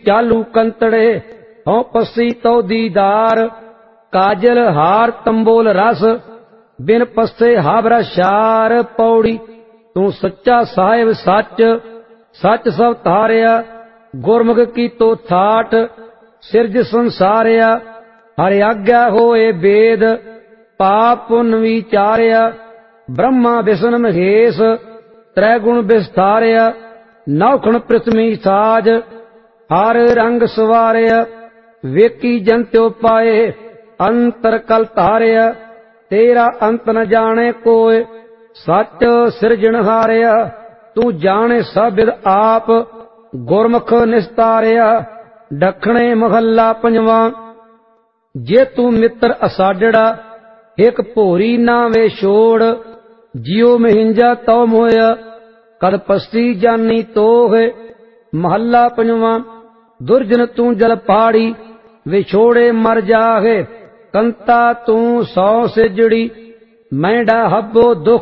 चालू कंतड़े हों पसी तो दीदार काजल हार तंबोल रस बिन पस्से हावरा शार पौड़ी तू सच्चा साहिब सच सच सब तारिया गुरमुख की तो थाट सिरज संसारिया हरि आज्ञा होए वेद पाप पुन विचारिया ब्रह्मा विष्णु महेश त्रैगुण विस्तारिया नौखण पृथ्वी साज हर रंग सवारिया वेकी जंत्यो पाए अंतर कल तारिया तेरा अंत न जाने कोय सच सिरजनहारिया तू जाने सब आप गुरमुख निस्तारिया दखणे महला पंजवा जे तू मित्र असाडड़ा एक भोरी ना वे छोड़ जियो महिंजा तो मोया कद पस्ती जानी तो है महला पंजवा दुर्जन तू जल पाड़ी विछोड़े मर जाहे कंता तू सौ से जड़ी मैंडा हब्बो दुख